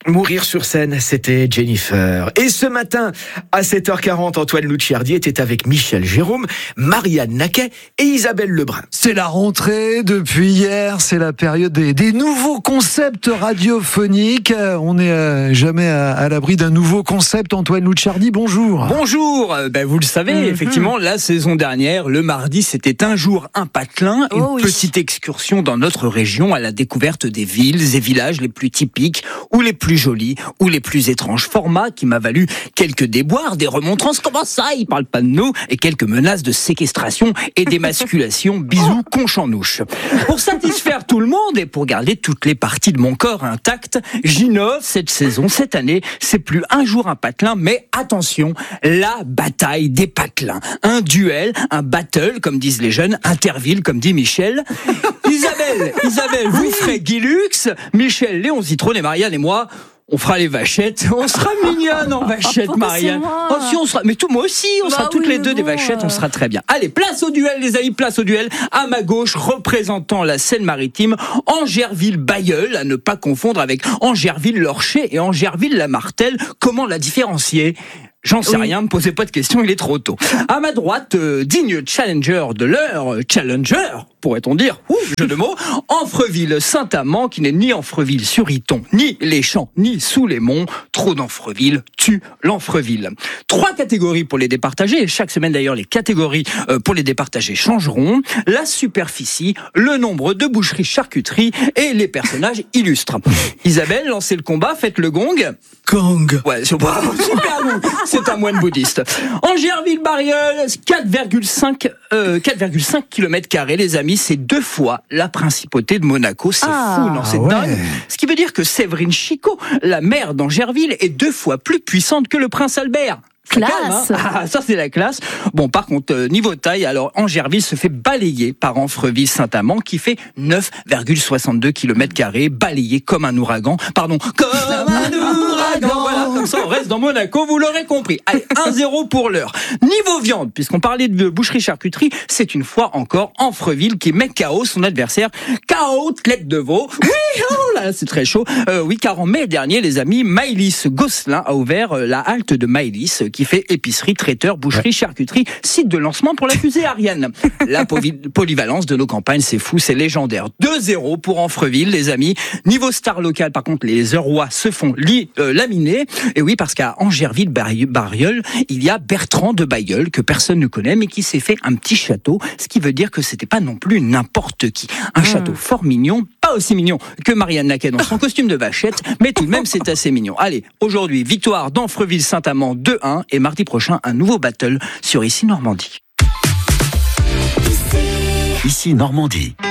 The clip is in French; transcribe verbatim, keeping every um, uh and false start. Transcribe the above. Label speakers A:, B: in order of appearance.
A: Mourir sur scène, c'était Jennifer. Et ce matin, à sept heures quarante, Antoine Lucciardi était avec Michel Jérôme, Marianne Naquet et Isabelle Lebrun.
B: C'est la rentrée depuis hier, c'est la période des, des nouveaux concepts radiophoniques. On n'est euh, jamais à, à l'abri d'un nouveau concept. Antoine Lucciardi, bonjour.
C: Bonjour, ben vous le savez, mmh, effectivement, mmh. la saison dernière, le mardi, c'était un jour, un patelin,
D: oh,
C: une
D: oui.
C: petite excursion dans notre région à la découverte des villes et villages les plus typiques ou les plus jolis ou les plus étranges. Format qui m'a valu quelques déboires, des remontrances, comment ça, ils parlent pas de nous, et quelques menaces de séquestration et d'émasculation. Bisous, conchanouche. Pour satisfaire tout le monde et pour garder toutes les parties de mon corps intactes, j'innove cette saison, cette année, c'est plus un jour un patelin, mais attention, la bataille des patelins. Un duel, un battle, comme disent les jeunes, interville, comme dit Michel. Isabelle, Isabelle, vous ferez Guy Lux, Michel, Léon Zitrone et Marianne et moi, on fera les vachettes. On sera mignonne en vachettes,
D: oh,
C: Marianne. Oh, si, on sera, mais tout, moi aussi, on bah sera oui, toutes les deux bon, des vachettes, euh... on sera très bien. Allez, place au duel, les amis, place au duel. À ma gauche, représentant la Seine-Maritime, Angerville-Bailleul, à ne pas confondre avec Angerville-Lorcher et Angerville-la-Martelle. Comment la différencier ? J'en sais oui. rien, me posez pas de questions, il est trop tôt. À ma droite, euh, digne challenger de l'heure, euh, challenger, pourrait-on dire, ouf, jeu de mots, Amfreville-Saint-Amand, qui n'est ni Amfreville-sur-Iton, ni les champs, ni sous les monts. Trop d'Amfreville tue l'Amfreville. Trois catégories pour les départager, et chaque semaine d'ailleurs les catégories euh, pour les départager changeront. La superficie, le nombre de boucheries charcuteries et les personnages illustres. Isabelle, lancez le combat, faites le gong.
B: Gong.
C: Ouais, super gong. C'est un moine bouddhiste. Angerville-Bailleul, quatre virgule cinq kilomètres carrés, les amis, c'est deux fois la principauté de Monaco. C'est ah, fou, non, c'est ouais. dingue. Ce qui veut dire que Séverine Chicot, la maire d'Angerville, est deux fois plus puissante que le prince Albert.
D: Classe.
C: Calme, hein. Ah, ça c'est la classe. Bon, par contre, euh, niveau taille, alors Angerville se fait balayer par Amfreville-Saint-Amand qui fait neuf virgule soixante-deux kilomètres carrés, balayé comme un ouragan. Pardon, comme un ouragan. Voilà, comme ça on reste dans Monaco, vous l'aurez compris. Allez, un zéro pour l'heure. Niveau viande, puisqu'on parlait de boucherie-charcuterie, c'est une fois encore Amfreville qui met K O son adversaire. K O, côtelette de veau. Oui, oh là, c'est très chaud. Euh, oui, car en mai dernier, les amis, Maëlys Gosselin a ouvert euh, la halte de Maëlys, qui fait épicerie, traiteur, boucherie, charcuterie, site de lancement pour la fusée Ariane. La poly- polyvalence de nos campagnes, c'est fou, c'est légendaire. deux zéro pour Amfreville, les amis. Niveau star local, par contre, les Eurois se font li- euh, laminer. Et oui, parce qu'à Angerville-Bailleul, il y a Bertrand de Bailleul, que personne ne connaît, mais qui s'est fait un petit château, ce qui veut dire que c'était pas non plus n'importe qui. Un mmh. château fort mignon, pas aussi mignon que Marianne Naquet dans son costume de vachette, mais tout de même, c'est assez mignon. Allez, aujourd'hui, victoire d'Amfreville-Saint-Amand deux un, et mardi prochain, un nouveau battle sur Ici Normandie.
E: Ici Normandie.